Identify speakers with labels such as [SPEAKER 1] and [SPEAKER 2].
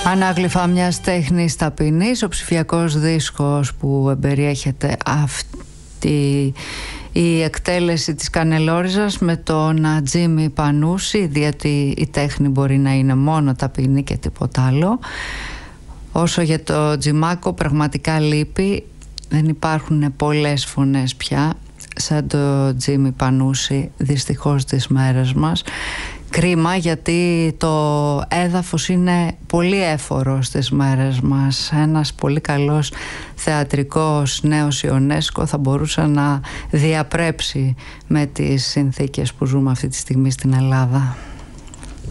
[SPEAKER 1] Ανάγλυφα μιας τέχνης ταπεινής, ο ψηφιακός δίσκος που εμπεριέχεται αυτή η εκτέλεση της Κανελόριζας με τον Τζίμι Πανούση, διότι η τέχνη μπορεί να είναι μόνο ταπεινή και τίποτα άλλο. Όσο για το Τζιμάκο, πραγματικά λείπει, δεν υπάρχουν πολλές φωνές πια σαν το Τζίμι Πανούση, δυστυχώς τις μέρες μας. Κρίμα, γιατί το έδαφος είναι πολύ έφορο στις μέρες μας. Ένας πολύ καλός θεατρικός νέος Ιονέσκο θα μπορούσε να διαπρέψει με τις συνθήκες που ζούμε αυτή τη στιγμή στην Ελλάδα.